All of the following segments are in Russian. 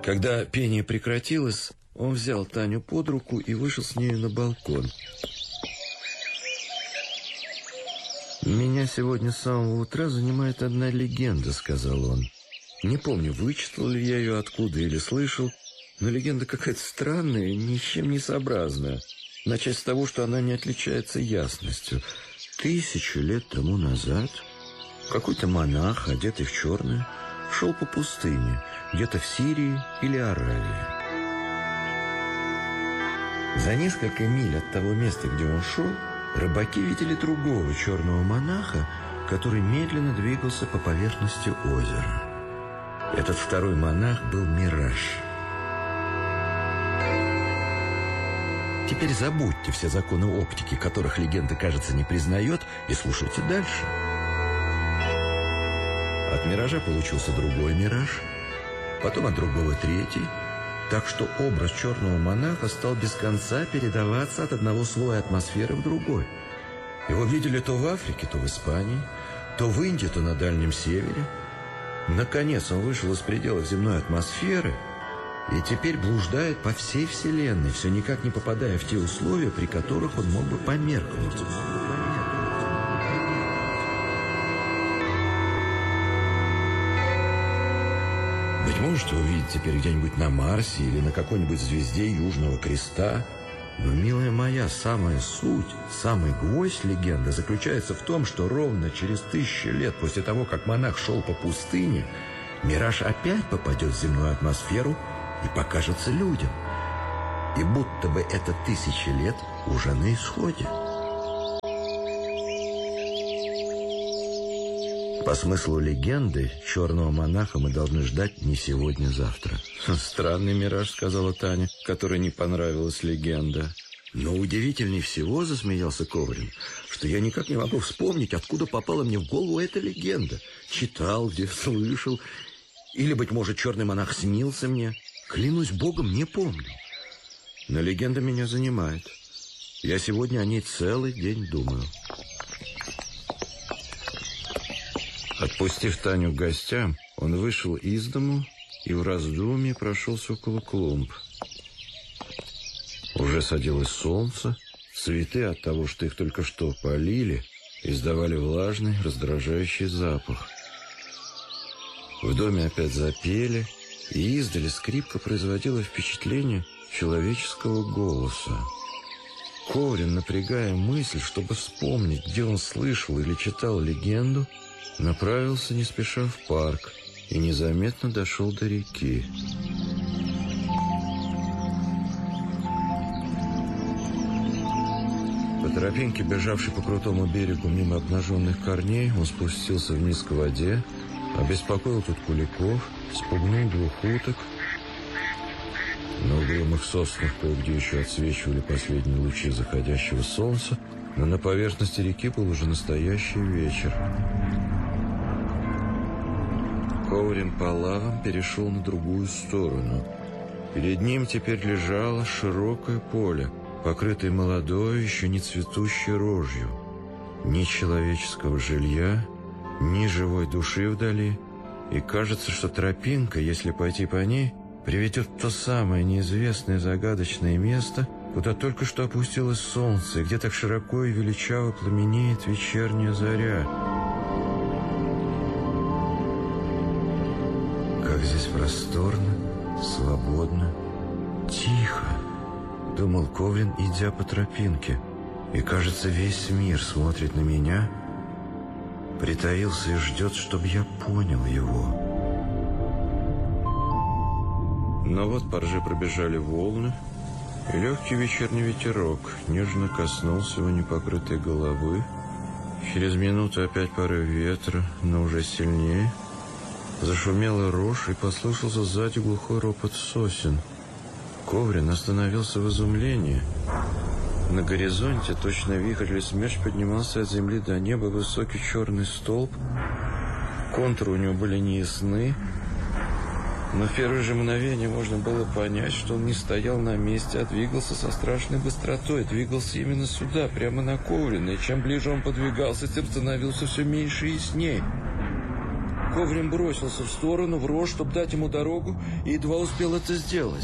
Когда пение прекратилось, он взял Таню под руку и вышел с нею на балкон. «Меня сегодня с самого утра занимает одна легенда», — сказал он. «Не помню, вычитал ли я ее откуда или слышал, но легенда какая-то странная, ни с чем не сообразная. Начать с того, что она не отличается ясностью. 1000 лет тому назад какой-то монах, одетый в черное, шел по пустыне, где-то в Сирии или Аравии. За несколько миль от того места, где он шел, рыбаки видели другого черного монаха, который медленно двигался по поверхности озера. Этот второй монах был Мираж. Теперь забудьте все законы оптики, которых легенда, кажется, не признает, и слушайте дальше. От Миража получился другой Мираж, потом от другого третий, так что образ черного монаха стал без конца передаваться от одного слоя атмосферы в другой. Его видели то в Африке, то в Испании, то в Индии, то на Дальнем Севере. Наконец он вышел из пределов земной атмосферы и теперь блуждает по всей Вселенной, все никак не попадая в те условия, при которых он мог бы померкнуть. Быть может, его видят теперь где-нибудь на Марсе или на какой-нибудь звезде Южного Креста. Но, милая моя, самая суть, самый гвоздь легенды заключается в том, что ровно через 1000 лет после того, как монах шел по пустыне, Мираж опять попадет в земную атмосферу и покажется людям. И будто бы это 1000 лет уже на исходе. По смыслу легенды, черного монаха мы должны ждать не сегодня-завтра. «Странный Мираж», — сказала Таня, которой не понравилась легенда. «Но удивительней всего, — засмеялся Коврин, — что я никак не могу вспомнить, откуда попала мне в голову эта легенда. Читал, где слышал. Или, быть может, черный монах снился мне. Клянусь Богом, не помню. Но легенда меня занимает. Я сегодня о ней целый день думаю». Отпустив Таню к гостям, он вышел из дому и в раздумье прошелся около клумб. Уже садилось солнце, цветы от того, что их только что полили, издавали влажный, раздражающий запах. В доме опять запели, и издали скрипка производила впечатление человеческого голоса. Коврин, напрягая мысль, чтобы вспомнить, где он слышал или читал легенду, направился не спеша в парк и незаметно дошел до реки. По тропинке, бежавшей по крутому берегу мимо обнаженных корней, он спустился вниз к воде, обеспокоил тут куликов, спугнул 2 уток. На угрюмых соснах кое-где еще отсвечивали последние лучи заходящего солнца, но на поверхности реки был уже настоящий вечер. Коврин по лавам перешел на другую сторону. Перед ним теперь лежало широкое поле, покрытое молодой, еще не цветущей рожью. Ни человеческого жилья, ни живой души вдали. И кажется, что тропинка, если пойти по ней, приведет в то самое неизвестное загадочное место, куда только что опустилось солнце, и где так широко и величаво пламенеет вечерняя заря. Как здесь просторно, свободно, тихо, думал Коврин, идя по тропинке. И, кажется, весь мир смотрит на меня, притаился и ждет, чтобы я понял его. Но вот по рже пробежали волны, и легкий вечерний ветерок нежно коснулся его непокрытой головы. Через минуту опять порыв ветра, но уже сильнее. Зашумела рожь, и послышался сзади глухой ропот сосен. Коврин остановился в изумлении. На горизонте, точно вихрь или смерч, поднимался от земли до неба высокий черный столб. Контуры у него были неясны, но в первое же мгновение можно было понять, что он не стоял на месте, а двигался со страшной быстротой. Двигался именно сюда, прямо на Коврина, и чем ближе он подвигался, тем становился все меньше и ясней. Коврин бросился в сторону, в рожь, чтобы дать ему дорогу, и едва успел это сделать.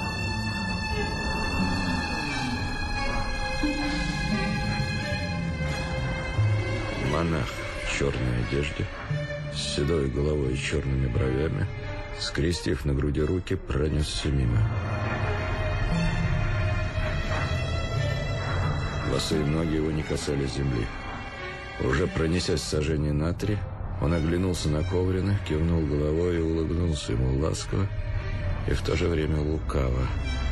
Монах в черной одежде, с седой головой и черными бровями, скрестив на груди руки, пронесся мимо. Босые ноги его не касались земли. Уже пронесясь сажение на 3, он оглянулся на Коврина, кивнул головой и улыбнулся ему ласково и в то же время лукаво.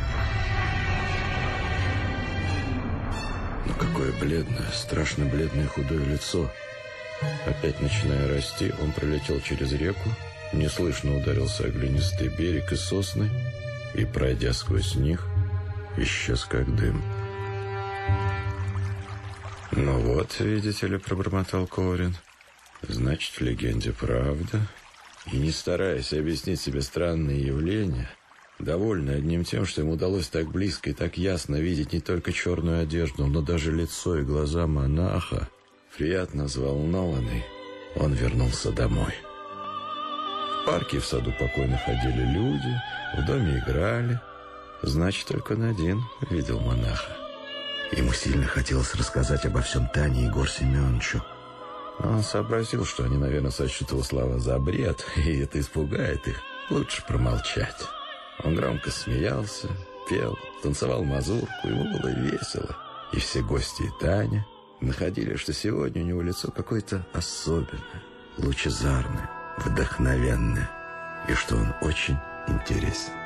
Но какое бледное, страшно бледное худое лицо. Опять начиная расти, он пролетел через реку, неслышно ударился о глинистый берег и сосны и, пройдя сквозь них, исчез как дым. «Ну вот, видите ли», — пробормотал Коврин, — «значит, в легенде правда». И, не стараясь объяснить себе странные явления, довольный одним тем, что ему удалось так близко и так ясно видеть не только черную одежду, но даже лицо и глаза монаха, приятно взволнованный, он вернулся домой. В парке и в саду покойно ходили люди, в доме играли. Значит, только он один видел монаха. Ему сильно хотелось рассказать обо всем Тане и Егору Семеновичу. Но он сообразил, что они, наверное, сочтут его слова за бред, и это испугает их. Лучше промолчать. Он громко смеялся, пел, танцевал мазурку, ему было весело. И все гости и Таня находили, что сегодня у него лицо какое-то особенное, лучезарное, вдохновенное, и что он очень интересен.